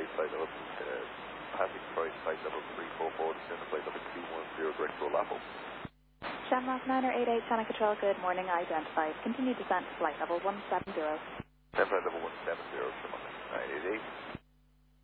flight level, passing flight level 344, descending flight level 210, direct roll Apple. Shamrock 988, Channel Control, good morning, identified. Continue descent to flight level 170. Flight level 170, Shamrock 988.